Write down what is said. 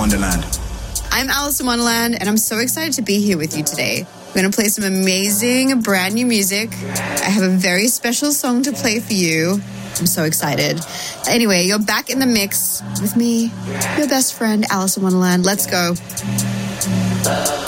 Wonderland. I'm Alice in Wonderland, and I'm so excited to be here with you today. I'm going to play some amazing, brand new music. I have a very special song to play for you. I'm so excited. Anyway, you're back in the mix with me, your best friend, Alice in Wonderland. Let's go.